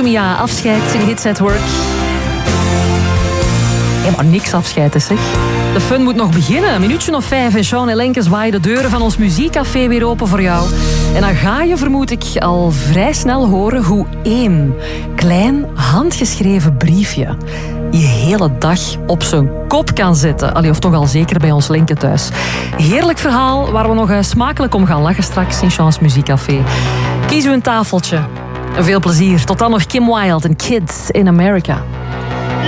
Jeremia, afscheid in Hits at Work. Helemaal niks afscheid is, zeg. De fun moet nog beginnen. Een minuutje of 5 en Sean Elenke zwaaien de deuren van ons muziekcafé weer open voor jou. En dan ga je, vermoed ik, al vrij snel horen hoe 1 klein handgeschreven briefje je hele dag op zijn kop kan zetten. Allee, of toch al zeker bij ons Lenke thuis. Heerlijk verhaal waar we nog smakelijk om gaan lachen straks in Sean's muziekcafé. Kies u een tafeltje. En veel plezier. Tot dan nog Kim Wilde en Kids in America.